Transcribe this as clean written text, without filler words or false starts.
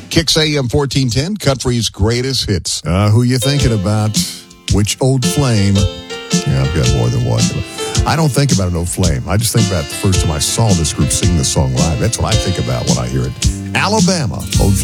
Kicks AM 1410, country's greatest hits. Who you thinking about? Which old flame? Yeah, I've got more than one. I don't think about an old flame. I just think about the first time I saw this group sing the song live. That's what I think about when I hear it. Alabama, old